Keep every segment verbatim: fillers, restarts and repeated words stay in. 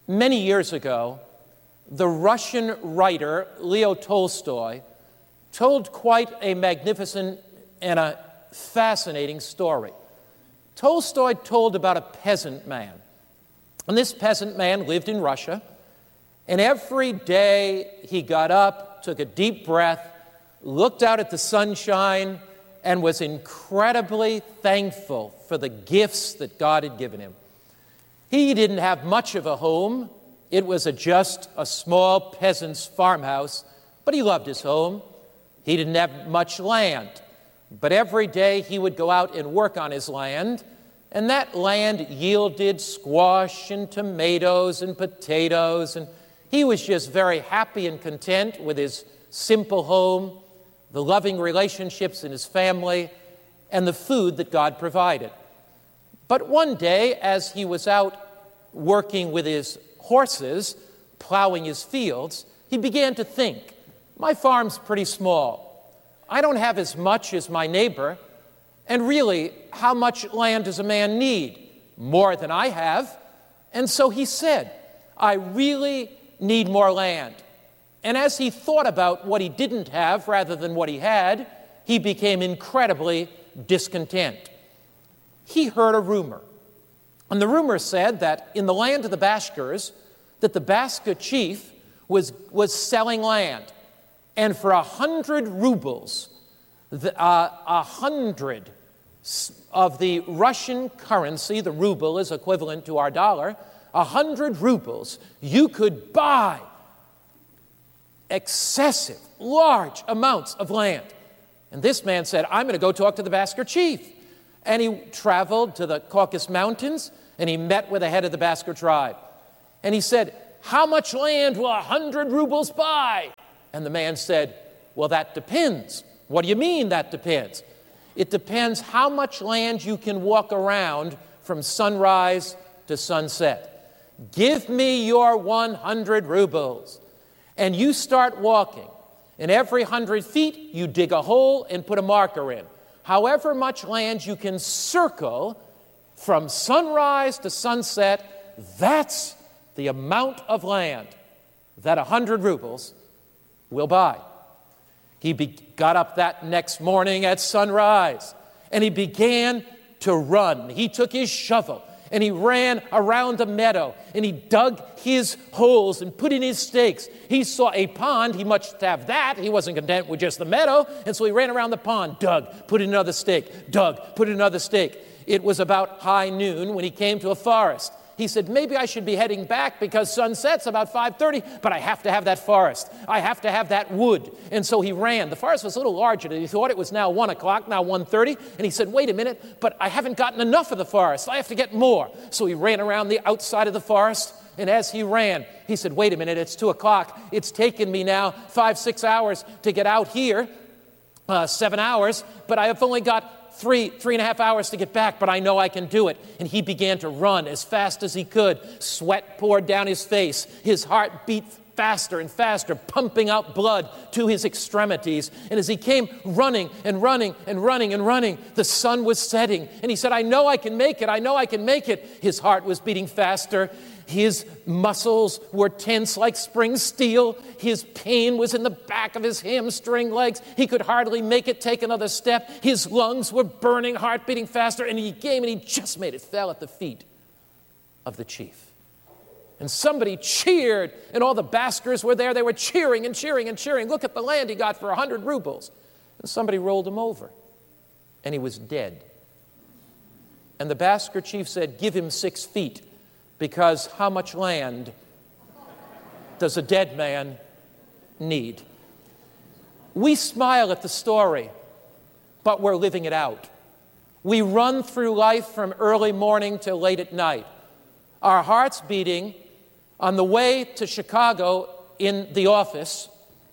Many years ago, the Russian writer Leo Tolstoy told quite a magnificent and a fascinating story. Tolstoy told about a peasant man. And this peasant man lived in Russia, and every day he got up, took a deep breath, looked out at the sunshine, and was incredibly thankful for the gifts that God had given him. He didn't have much of a home. It was a, just a small peasant's farmhouse, but he loved his home. He didn't have much land, but every day he would go out and work on his land, and that land yielded squash and tomatoes and potatoes, and he was just very happy and content with his simple home, the loving relationships in his family, and the food that God provided. But one day, as he was out working with his horses, plowing his fields, he began to think, my farm's pretty small. I don't have as much as my neighbor, and really, how much land does a man need? More than I have. And so he said, I really need more land. And as he thought about what he didn't have rather than what he had, he became incredibly discontent. He heard a rumor. And the rumor said that in the land of the Bashkirs, that the Baska chief was, was selling land. And for a hundred rubles, the, uh, a hundred of the Russian currency, the ruble is equivalent to our dollar, a hundred rubles, you could buy excessive, large amounts of land. And this man said, I'm going to go talk to the Basker chief. And he traveled to the Caucasus Mountains, and he met with the head of the Basker tribe. And he said, how much land will a hundred rubles buy? And the man said, well, that depends. What do you mean that depends? It depends how much land you can walk around from sunrise to sunset. Give me your one hundred rubles. And you start walking. And every hundred feet, you dig a hole and put a marker in. However much land you can circle from sunrise to sunset, that's the amount of land that a hundred rubles will buy. He be- got up that next morning at sunrise, and he began to run. He took his shovel, and he ran around the meadow, and he dug his holes and put in his stakes. He saw a pond. He must have that. He wasn't content with just the meadow, and so he ran around the pond, dug, put in another stake, dug, put in another stake. It was about high noon when he came to a forest. He said, maybe I should be heading back because sunset's about five thirty, but I have to have that forest. I have to have that wood. And so he ran. The forest was a little larger than he thought. It was now one o'clock, now one thirty. And he said, wait a minute, but I haven't gotten enough of the forest. I have to get more. So he ran around the outside of the forest. And as he ran, he said, wait a minute, it's two o'clock. It's taken me now five, six hours to get out here, uh, seven hours, but I have only got Three, three and a half hours to get back, but I know I can do it. And he began to run as fast as he could. Sweat poured down his face. His heart beat faster and faster, pumping out blood to his extremities. And as he came running and running and running and running, the sun was setting. And he said, I know I can make it. I know I can make it. His heart was beating faster. His muscles were tense like spring steel. His pain was in the back of his hamstring legs. He could hardly make it take another step. His lungs were burning, heart beating faster, and he came and he just made it, fell at the feet of the chief. And somebody cheered, and all the Baskers were there. They were cheering and cheering and cheering. Look at the land he got for a hundred rubles. And somebody rolled him over, and he was dead. And the Basker chief said, give him six feet. Because how much land does a dead man need? We smile at the story, but we're living it out. We run through life from early morning till late at night, our hearts beating on the way to Chicago in the office.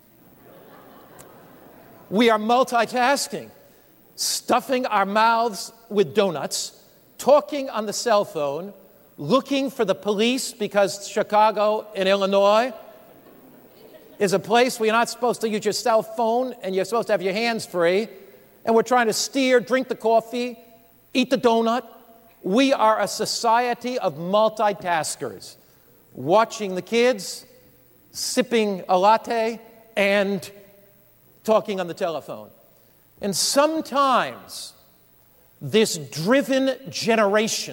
We are multitasking, stuffing our mouths with donuts, talking on the cell phone, looking for the police because Chicago in Illinois is a place where you're not supposed to use your cell phone and you're supposed to have your hands free. And we're trying to steer, drink the coffee, eat the donut. We are a society of multitaskers. watching the kids, sipping a latte, and talking on the telephone. And sometimes this driven generation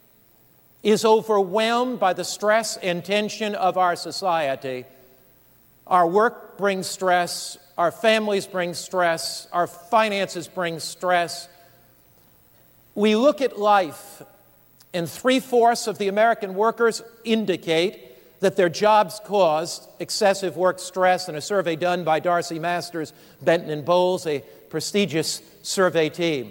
is overwhelmed by the stress and tension of our society. Our work brings stress, our families bring stress, our finances bring stress. We look at life, and three-fourths of the American workers indicate that their jobs caused excessive work stress in a survey done by Darcy Masters, Benton and Bowles, a prestigious survey team.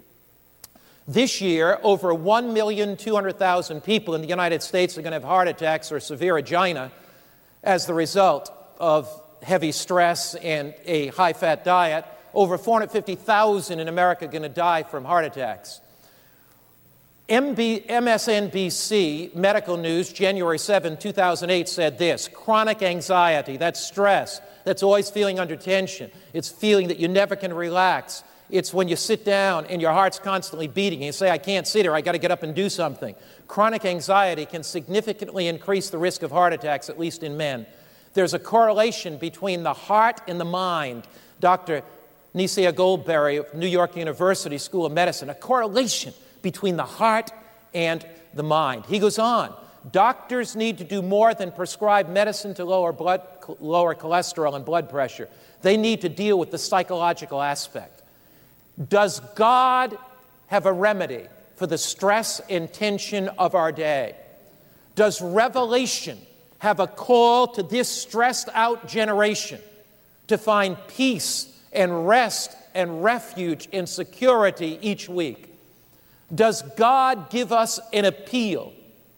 This year, over one million two hundred thousand people in the United States are going to have heart attacks or severe angina as the result of heavy stress and a high-fat diet. Over four hundred fifty thousand in America are going to die from heart attacks. M S N B C Medical News, January seventh, two thousand eight, said this: chronic anxiety, that's stress, that's always feeling under tension. It's feeling that you never can relax. It's when you sit down and your heart's constantly beating and you say, I can't sit here, I got to get up and do something. Chronic anxiety can significantly increase the risk of heart attacks, at least in men. There's a correlation between the heart and the mind. Doctor Nesia Goldberry of New York University School of Medicine, a correlation between the heart and the mind. He goes on, doctors need to do more than prescribe medicine to lower blood, lower cholesterol and blood pressure. They need to deal with the psychological aspect. Does God have a remedy for the stress and tension of our day? Does Revelation have a call to this stressed out generation to find peace and rest and refuge and security each week? Does God give us an appeal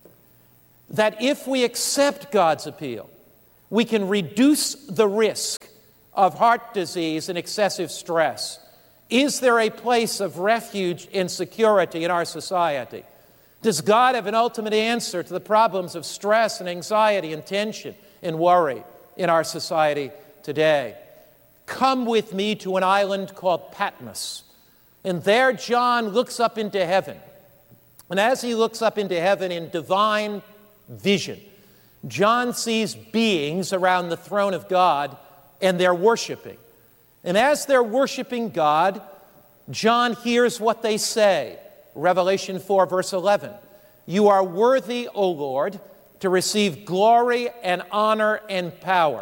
that if we accept God's appeal, we can reduce the risk of heart disease and excessive stress? Is there a place of refuge and security in our society? Does God have an ultimate answer to the problems of stress and anxiety and tension and worry in our society today? Come with me to an island called Patmos. And there John looks up into heaven. And as he looks up into heaven in divine vision, John sees beings around the throne of God, and they're worshiping. And as they're worshiping God, John hears what they say. Revelation four, verse eleven. You are worthy, O Lord, to receive glory and honor and power.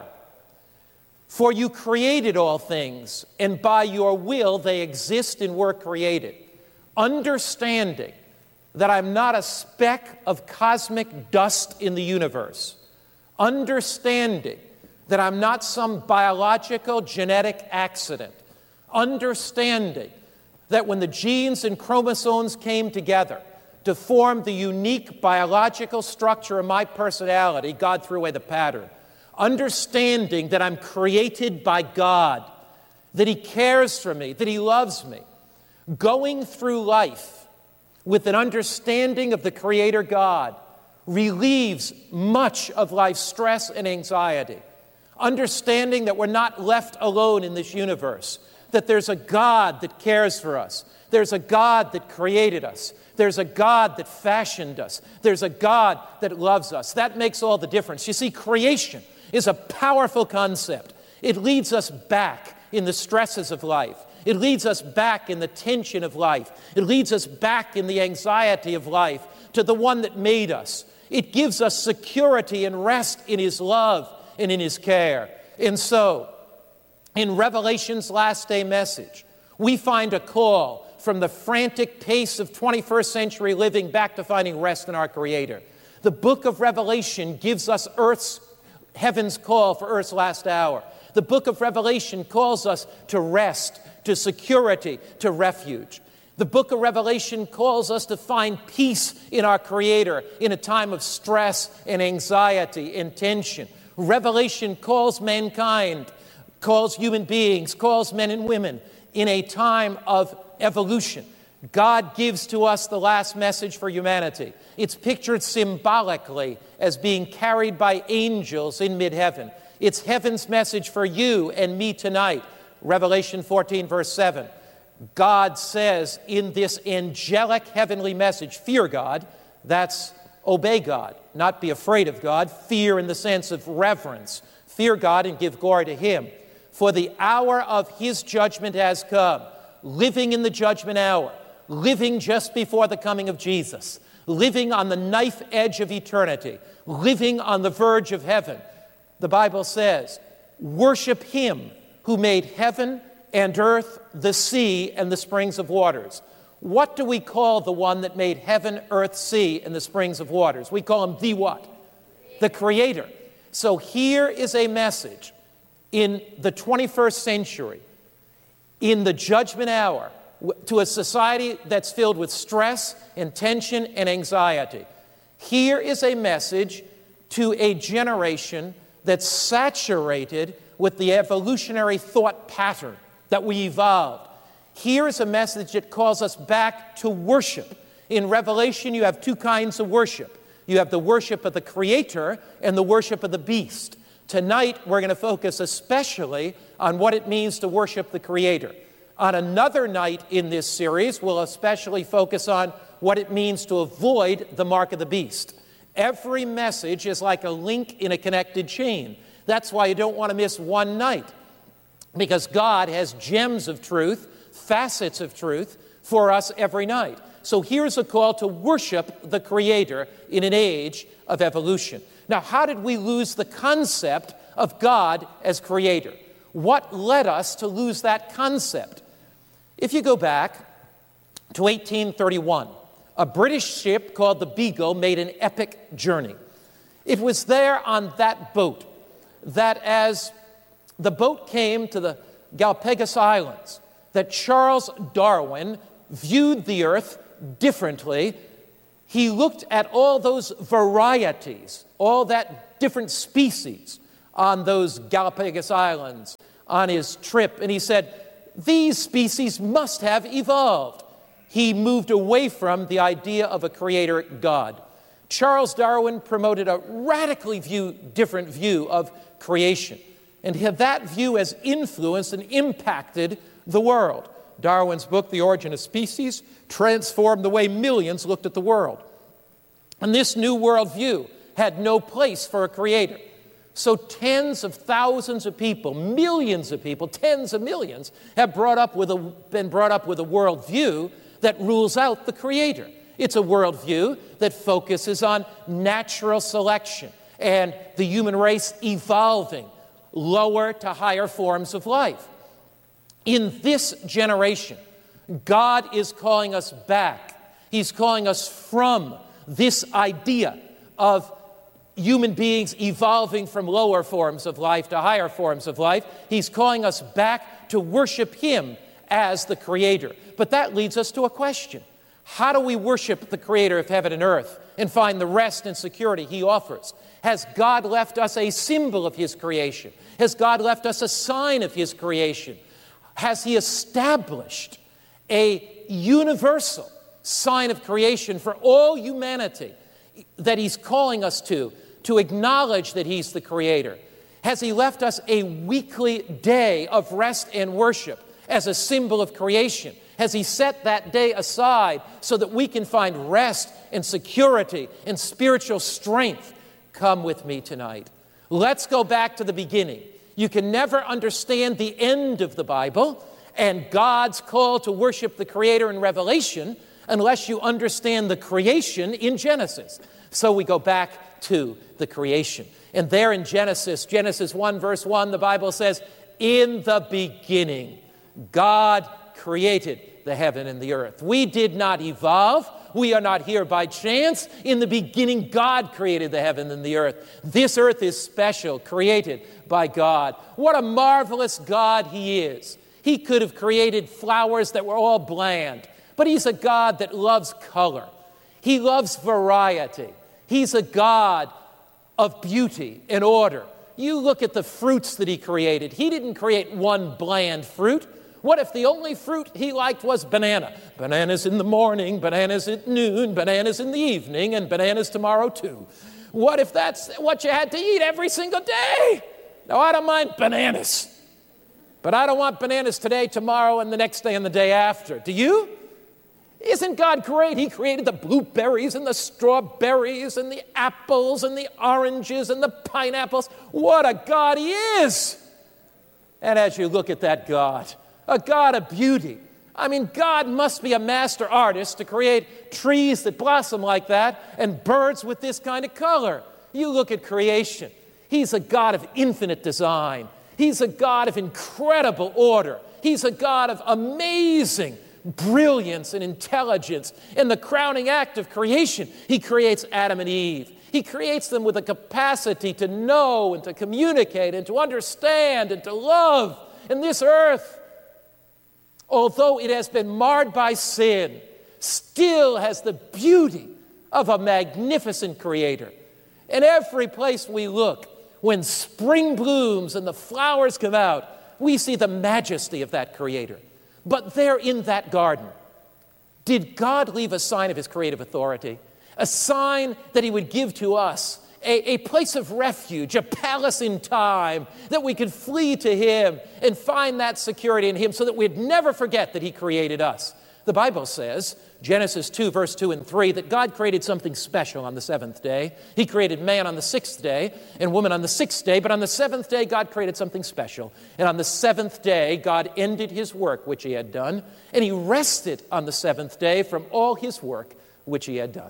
For you created all things, and by your will they exist and were created. Understanding that I'm not a speck of cosmic dust in the universe. Understanding that I'm not some biological genetic accident. Understanding that when the genes and chromosomes came together to form the unique biological structure of my personality, God threw away the pattern. Understanding that I'm created by God, that He cares for me, that He loves me. Going through life with an understanding of the Creator God relieves much of life's stress and anxiety. Understanding that we're not left alone in this universe, that there's a God that cares for us. There's a God that created us. There's a God that fashioned us. There's a God that loves us. That makes all the difference. You see, creation is a powerful concept. It leads us back in the stresses of life. It leads us back in the tension of life. It leads us back in the anxiety of life to the one that made us. It gives us security and rest in His love and in His care. And so, in Revelation's last day message, we find a call from the frantic pace of twenty-first century living back to finding rest in our Creator. The book of Revelation gives us earth's, heaven's call for earth's last hour. The book of Revelation calls us to rest, to security, to refuge. The book of Revelation calls us to find peace in our Creator in a time of stress and anxiety and tension. Revelation calls mankind, calls human beings, calls men and women in a time of evolution. God gives to us the last message for humanity. It's pictured symbolically as being carried by angels in mid-heaven. It's heaven's message for you and me tonight. Revelation fourteen, verse seven. God says in this angelic heavenly message, fear God. That's obey God, not be afraid of God, fear in the sense of reverence. Fear God and give glory to him. For the hour of his judgment has come, living in the judgment hour, living just before the coming of Jesus, living on the knife edge of eternity, living on the verge of heaven. The Bible says, worship him who made heaven and earth, the sea, and the springs of waters. What do we call the one that made heaven, earth, sea, and the springs of waters? We call him the what? The Creator. So here is a message in the twenty-first century, in the judgment hour, to a society that's filled with stress and tension and anxiety. Here is a message to a generation that's saturated with the evolutionary thought pattern that we evolved. Here is a message that calls us back to worship. In Revelation, you have two kinds of worship. You have the worship of the Creator and the worship of the beast. Tonight, we're going to focus especially on what it means to worship the Creator. On another night in this series, we'll especially focus on what it means to avoid the mark of the beast. Every message is like a link in a connected chain. That's why you don't want to miss one night, because God has gems of truth, facets of truth for us every night. So here's a call to worship the Creator in an age of evolution. Now, how did we lose the concept of God as Creator? What led us to lose that concept? If you go back to eighteen thirty-one, a British ship called the Beagle made an epic journey. It was there on that boat that as the boat came to the Galapagos Islands, that Charles Darwin viewed the earth differently. He looked at all those varieties, all that different species on those Galapagos Islands on his trip, and he said, these species must have evolved. He moved away from the idea of a creator God. Charles Darwin promoted a radically view, different view of creation, and that view has influenced and impacted the world. Darwin's book, The Origin of Species, transformed the way millions looked at the world. And this new worldview had no place for a creator. So tens of thousands of people, millions of people, tens of millions, have brought up with a, been brought up with a worldview that rules out the creator. It's a worldview that focuses on natural selection and the human race evolving lower to higher forms of life. In this generation, God is calling us back. He's calling us from this idea of human beings evolving from lower forms of life to higher forms of life. He's calling us back to worship him as the Creator. But that leads us to a question. How do we worship the Creator of heaven and earth and find the rest and security he offers? Has God left us a symbol of his creation? Has God left us a sign of his creation? Has he established a universal sign of creation for all humanity that he's calling us to, to acknowledge that he's the Creator? Has he left us a weekly day of rest and worship as a symbol of creation? Has he set that day aside so that we can find rest and security and spiritual strength? Come with me tonight. Let's go back to the beginning. You can never understand the end of the Bible and God's call to worship the Creator in Revelation unless you understand the creation in Genesis. So we go back to the creation. And there in Genesis, Genesis one verse one, the Bible says, in the beginning, God created the heaven and the earth. We did not evolve. We are not here by chance. In the beginning, God created the heaven and the earth. This earth is special, created by God. What a marvelous God he is. He could have created flowers that were all bland, but he's a God that loves color. He loves variety. He's a God of beauty and order. You look at the fruits that he created. He didn't create one bland fruit. What if the only fruit he liked was banana? Bananas in the morning, bananas at noon, bananas in the evening, and bananas tomorrow too. What if that's what you had to eat every single day? Now, I don't mind bananas, but I don't want bananas today, tomorrow, and the next day, and the day after. Do you? Isn't God great? He created the blueberries and the strawberries and the apples and the oranges and the pineapples. What a God He is! And as you look at that God, a God of beauty, I mean, God must be a master artist to create trees that blossom like that and birds with this kind of color. You look at creation. He's a God of infinite design. He's a God of incredible order. He's a God of amazing brilliance and intelligence. In the crowning act of creation, He creates Adam and Eve. He creates them with a capacity to know and to communicate and to understand and to love. And this earth, although it has been marred by sin, still has the beauty of a magnificent Creator. And every place we look, when spring blooms and the flowers come out, we see the majesty of that Creator. But there in that garden, did God leave a sign of His creative authority? A sign that He would give to us, a, a place of refuge, a palace in time, that we could flee to Him and find that security in Him so that we'd never forget that He created us. The Bible says, Genesis two, verse two and three, that God created something special on the seventh day. He created man on the sixth day and woman on the sixth day, but on the seventh day, God created something special. And on the seventh day, God ended His work, which He had done, and He rested on the seventh day from all His work, which He had done.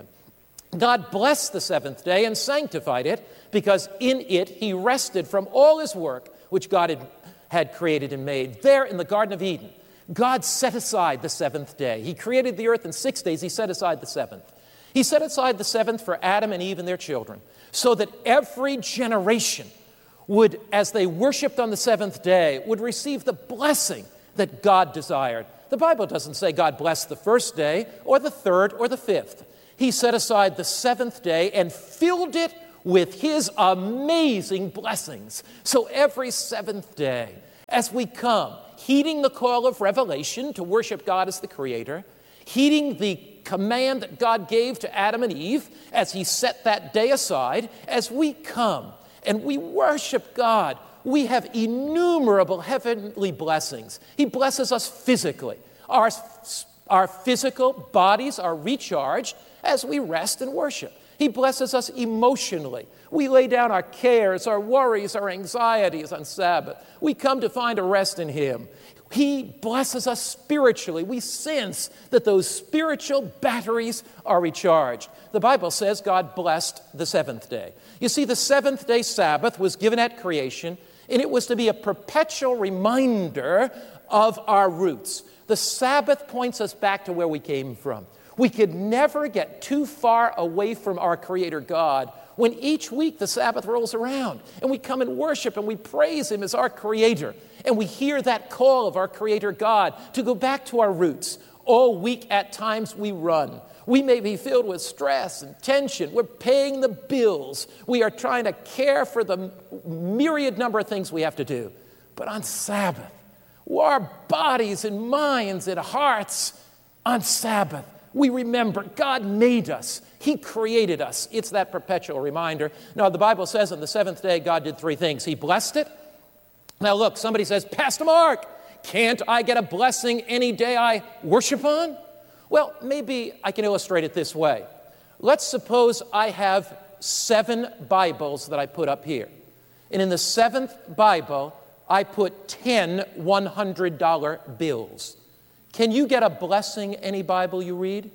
God blessed the seventh day and sanctified it, because in it He rested from all His work, which God had, had created and made. There in the Garden of Eden, God set aside the seventh day. He created the earth in six days. He set aside the seventh. He set aside the seventh for Adam and Eve and their children, so that every generation would, as they worshiped on the seventh day, would receive the blessing that God desired. The Bible doesn't say God blessed the first day or the third or the fifth. He set aside the seventh day and filled it with His amazing blessings. So every seventh day, as we come, heeding the call of revelation to worship God as the Creator, heeding the command that God gave to Adam and Eve as He set that day aside, as we come and we worship God, we have innumerable heavenly blessings. He blesses us physically. Our, our physical bodies are recharged as we rest and worship. He blesses us emotionally. We lay down our cares, our worries, our anxieties on Sabbath. We come to find a rest in Him. He blesses us spiritually. We sense that those spiritual batteries are recharged. The Bible says God blessed the seventh day. You see, the seventh day Sabbath was given at creation, and it was to be a perpetual reminder of our roots. The Sabbath points us back to where we came from. We could never get too far away from our Creator God when each week the Sabbath rolls around and we come and worship and we praise Him as our Creator, and we hear that call of our Creator God to go back to our roots. All week at times we run. We may be filled with stress and tension. We're paying the bills. We are trying to care for the myriad number of things we have to do. But on Sabbath, our bodies and minds and hearts on Sabbath, we remember God made us. He created us. It's that perpetual reminder. Now, the Bible says on the seventh day, God did three things. He blessed it. Now, look, somebody says, Pastor Mark, can't I get a blessing any day I worship on? Well, maybe I can illustrate it this way. Let's suppose I have seven Bibles that I put up here. And in the seventh Bible, I put ten one hundred dollar bills. Can you get a blessing any Bible you read?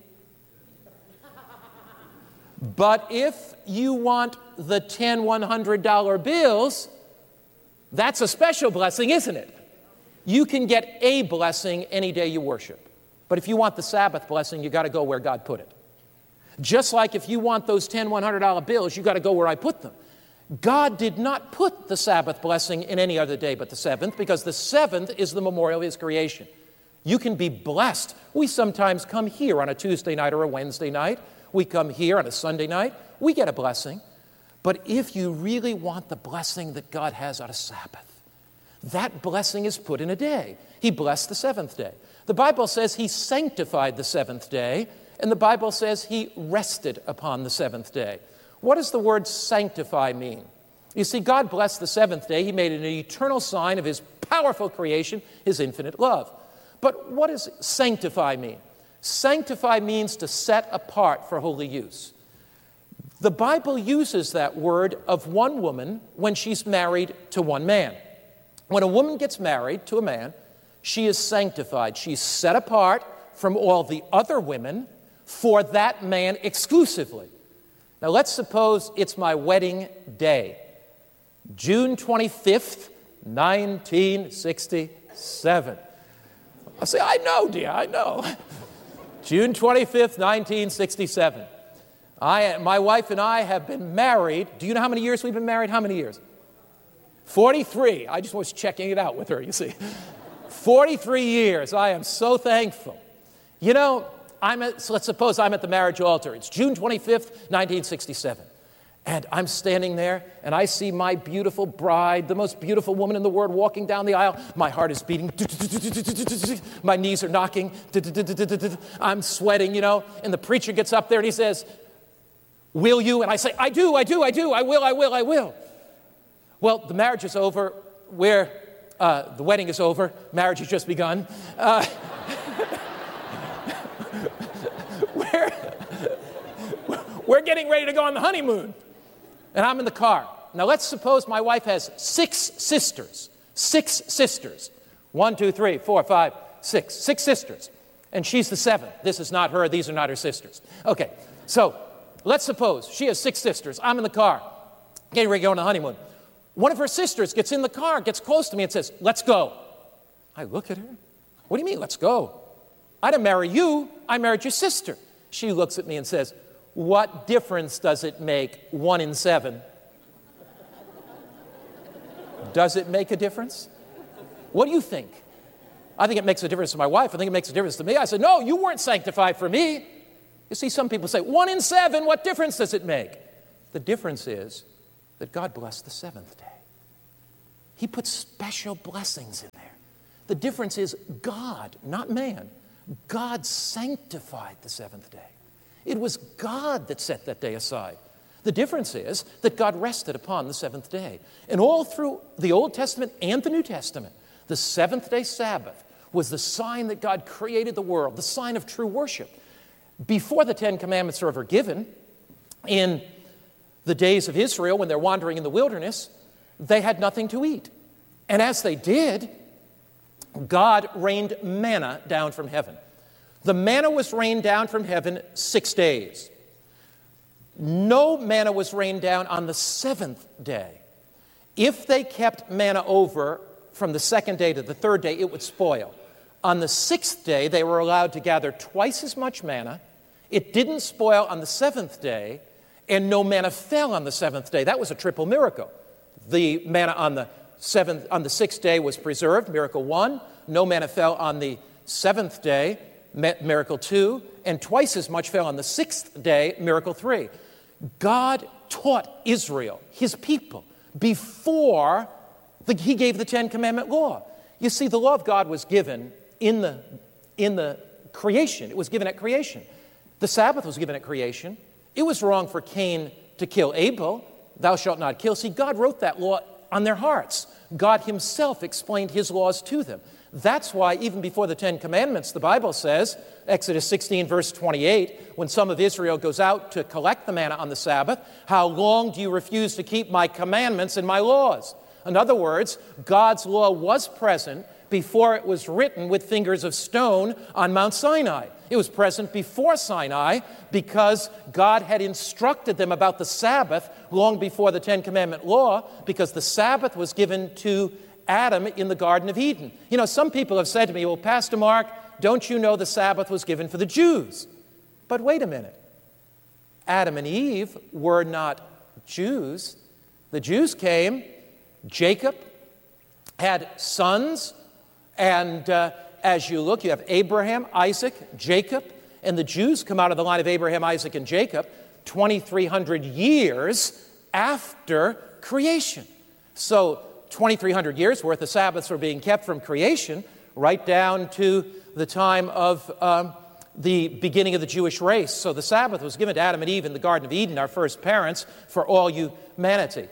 But if you want the ten one hundred dollar bills, that's a special blessing, isn't it? You can get a blessing any day you worship. But if you want the Sabbath blessing, you got to go where God put it. Just like if you want those ten one hundred dollar bills, you got to go where I put them. God did not put the Sabbath blessing in any other day but the seventh, because the seventh is the memorial of His creation. You can be blessed. We sometimes come here on a Tuesday night or a Wednesday night. We come here on a Sunday night. We get a blessing. But if you really want the blessing that God has on a Sabbath, that blessing is put in a day. He blessed the seventh day. The Bible says He sanctified the seventh day, and the Bible says He rested upon the seventh day. What does the word sanctify mean? You see, God blessed the seventh day. He made it an eternal sign of His powerful creation, His infinite love. But what does sanctify mean? Sanctify means to set apart for holy use. The Bible uses that word of one woman when she's married to one man. When a woman gets married to a man, she is sanctified. She's set apart from all the other women for that man exclusively. Now let's suppose it's my wedding day, June twenty-fifth, nineteen sixty-seven. I say, I know, dear, I know. June twenty-fifth, nineteen sixty-seven. I, my wife and I have been married. Do you know how many years we've been married? How many years? forty-three. I just was checking it out with her, you see. forty-three years. I am so thankful. You know, I'm at, so let's suppose I'm at the marriage altar. It's June twenty-fifth, nineteen sixty-seven. And I'm standing there, and I see my beautiful bride, the most beautiful woman in the world, walking down the aisle. My heart is beating. My knees are knocking. I'm sweating, you know. And the preacher gets up there, and he says, will you? And I say, I do, I do, I do. I will, I will, I will. Well, the marriage is over. We're, uh, the wedding is over. Marriage has just begun. Uh, we're, we're getting ready to go on the honeymoon. And I'm in the car. Now, let's suppose my wife has six sisters. Six sisters. One, two, three, four, five, six. Six sisters. And she's the seventh. This is not her. These are not her sisters. Okay, so let's suppose she has six sisters. I'm in the car, getting ready to go on the honeymoon. One of her sisters gets in the car, gets close to me and says, let's go. I look at her. What do you mean, let's go? I didn't marry you. I married your sister. She looks at me and says, what difference does it make, one in seven? Does it make a difference? What do you think? I think it makes a difference to my wife. I think it makes a difference to me. I said, no, you weren't sanctified for me. You see, some people say, one in seven, what difference does it make? The difference is that God blessed the seventh day. He put special blessings in there. The difference is God, not man. God sanctified the seventh day. It was God that set that day aside. The difference is that God rested upon the seventh day. And all through the Old Testament and the New Testament, the seventh day Sabbath was the sign that God created the world, the sign of true worship. Before the Ten Commandments are ever given, in the days of Israel, when they're wandering in the wilderness, they had nothing to eat. And as they did, God rained manna down from heaven. The manna was rained down from heaven six days. No manna was rained down on the seventh day. If they kept manna over from the second day to the third day, it would spoil. On the sixth day, they were allowed to gather twice as much manna. It didn't spoil on the seventh day, and no manna fell on the seventh day. That was a triple miracle. The manna on the seventh, on the sixth day was preserved, miracle one. No manna fell on the seventh day, miracle two, and twice as much fell on the sixth day, miracle three. God taught Israel, his people, before the, he gave the Ten Commandment law. You see, the law of God was given in the, in the creation. It was given at creation. The Sabbath was given at creation. It was wrong for Cain to kill Abel. Thou shalt not kill. See, God wrote that law on their hearts. God himself explained his laws to them. That's why even before the Ten Commandments, the Bible says, Exodus sixteen, verse twenty-eight, when some of Israel goes out to collect the manna on the Sabbath, how long do you refuse to keep my commandments and my laws? In other words, God's law was present before it was written with fingers of stone on Mount Sinai. It was present before Sinai because God had instructed them about the Sabbath long before the Ten Commandment law, because the Sabbath was given to Adam in the Garden of Eden. You know, some people have said to me, well, Pastor Mark, don't you know the Sabbath was given for the Jews? But wait a minute. Adam and Eve were not Jews. The Jews came, Jacob had sons, and uh, as you look, you have Abraham, Isaac, Jacob, and the Jews come out of the line of Abraham, Isaac, and Jacob twenty-three hundred years after creation. So twenty-three hundred years worth of Sabbaths were being kept from creation right down to the time of um, the beginning of the Jewish race. So the Sabbath was given to Adam and Eve in the Garden of Eden, our first parents, for all humanity.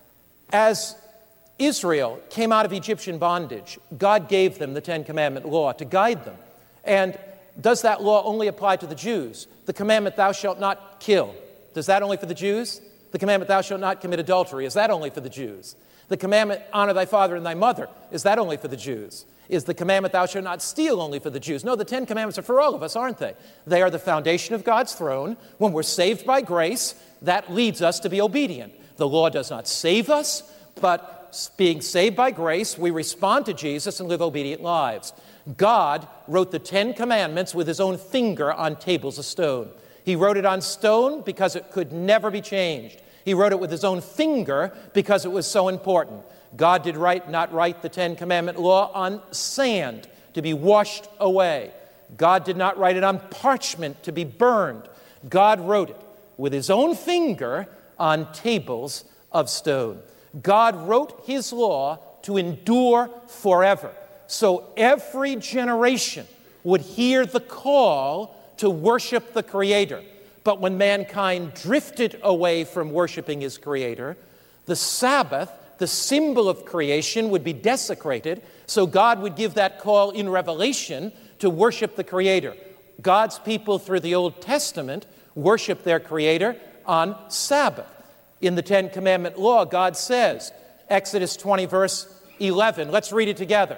As Israel came out of Egyptian bondage, God gave them the Ten Commandment law to guide them. And does that law only apply to the Jews? The commandment, thou shalt not kill, does that only for the Jews? The commandment, thou shalt not commit adultery, is that only for the Jews? The commandment, honor thy father and thy mother, is that only for the Jews? Is the commandment, thou shalt not steal, only for the Jews? No, the Ten Commandments are for all of us, aren't they? They are the foundation of God's throne. When we're saved by grace, that leads us to be obedient. The law does not save us, but being saved by grace, we respond to Jesus and live obedient lives. God wrote the Ten Commandments with his own finger on tables of stone. He wrote it on stone because it could never be changed. He wrote it with his own finger because it was so important. God did write, not write the Ten Commandment law on sand to be washed away. God did not write it on parchment to be burned. God wrote it with his own finger on tables of stone. God wrote his law to endure forever. So every generation would hear the call to worship the Creator. But when mankind drifted away from worshiping his Creator, the Sabbath, the symbol of creation, would be desecrated. So God would give that call in Revelation to worship the Creator. God's people through the Old Testament worship their Creator on Sabbath. In the Ten Commandment law, God says, Exodus twenty, verse eleven, let's read it together.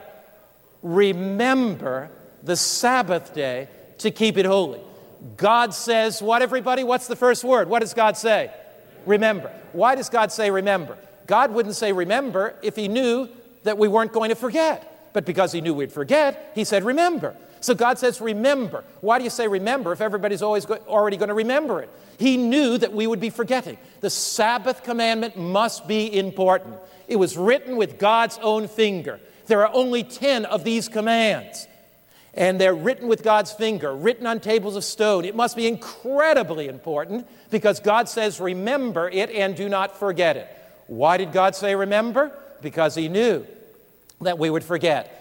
Remember the Sabbath day to keep it holy. God says, what, everybody? What's the first word? What does God say? Remember. Why does God say remember? God wouldn't say remember if he knew that we weren't going to forget. But because he knew we'd forget, he said remember. So God says remember. Why do you say remember if everybody's always go- already going to remember it? He knew that we would be forgetting. The Sabbath commandment must be important. It was written with God's own finger. There are only ten of these commands. And they're written with God's finger, written on tables of stone. It must be incredibly important because God says, remember it and do not forget it. Why did God say remember? Because he knew that we would forget.